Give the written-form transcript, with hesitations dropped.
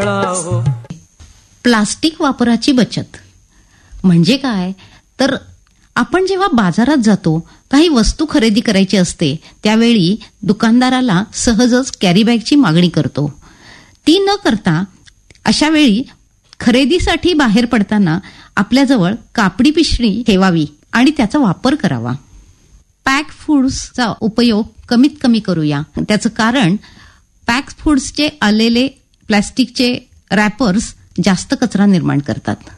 काळा हो. प्लास्टिक वापराची बचत म्हणजे काय तर आपण जेव्हा बाजारात जातो काही वस्तू खरेदी करायची असते त्यावेळी दुकानदाराला सहजच कॅरीबॅगची मागणी करतो. ती न करता अशा वेळी खरेदीसाठी बाहेर पडताना आपल्याजवळ कापडी पिशवी ठेवावी आणि त्याचा वापर करावा. पॅक फूड्सचा उपयोग कमीत कमी करूया. त्याचं कारण पॅक फूड्सचे आलेले प्लॅस्टिकचे रॅपर्स जास्त कचरा निर्माण करतात.